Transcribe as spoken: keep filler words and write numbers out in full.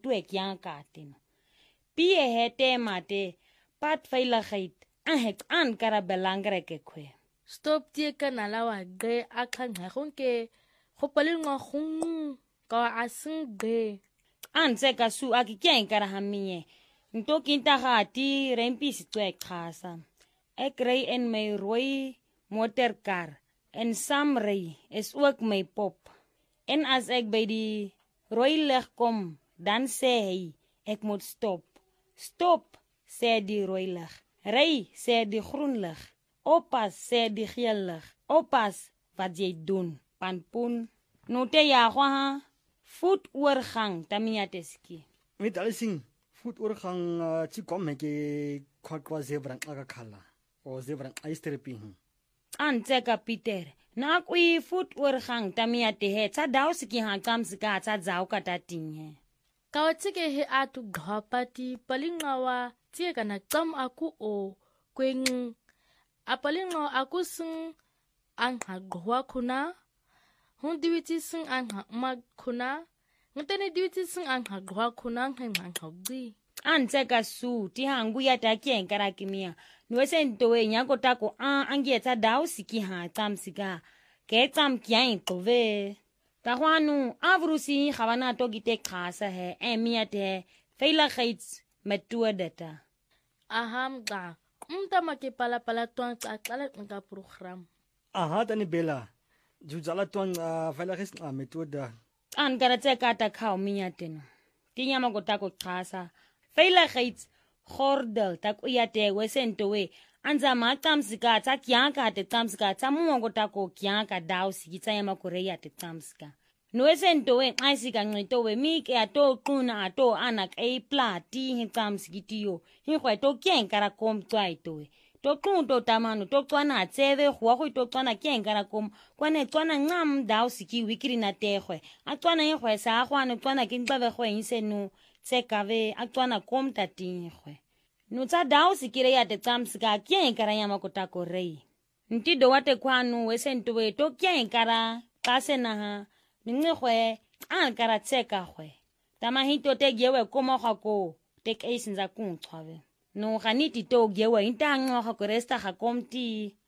tuek yang katino. Pie hete mate pat veiligheid en het aan kara belangrike kwe. Stop tie ka nalawa ge akanga gonke go palengwa gongu ka asing ge. An tseka su akikeng kara hamie. Nto kinta gati rempi si tuek khasa. Ek ry in my rooi motorkar en Sam ry is ook my pop. En as ek by die rooi lig kom, dan sê hy ek moet stop. Stop, sê die rooi lig. Ry, sê die groen lig. Oppas, sê die geel lig. Oppas wat jy doen. Panpoen. Note ja ha. Voetoorgang tamiateski. Met alsing voetoorgang chikom ke kwakwa zebra akakhala. O zebra aisterping. Antseka Peter. Na kui voetoorgang tamiate he tsa dauski han kamsika tsa dzau katatinge. Ka tsike he atu ghapati palingawa tie kana tsam aku o kweng apalingawa aku sung ang hagwa kuna hun diwiti sung ang mag kuna ngtene diwiti sung ang hagwa kuna ang hagdi Antseka su ti hangu ya takien karakimia nwese ntowe nyako tako an angietsa dauski ha tsamsika ke tsam kyan tove. Tahwanu avrusi khawana to gite khasa he emiate veiligheid metodeta. Aham ga umta make pala pala twang tsakala nga program. Aha tani bela. Jujala twang veiligheid metoda. An garatse kata khao miateno. Tinyama kotako khasa. Veiligheid gordel tak uyate wesentowe. Anza matamsika ta kyanka te tamsika ta muongo tako kyanka dausi kitayama korea te tamsika. Noesentowe aisika ngitowe mike ato kuna ato anak e plati hi tamsikitiyo. Hi khwe to kyenkara kom twaitowe. To kun to tamanu to twana tseve khwa khwe to twana kyenkara kom kwane twana ngam dausi ki wikiri na tehwe. Atwana hi khwe sa khwane twana kinbabe khwe insenu tsekave atwana kom tatin khwe. Nutsa dausi kire ya te tsamsika kien kara yama kotako rei. Ntido wate kwanu wesentuwe to kien kara kase na ha. Ningekwe an kara tseka kwe. Tama hito te gewe koma khako tek eisinza kunchave. No khaniti to gewe inta ngwa khako resta khakomti.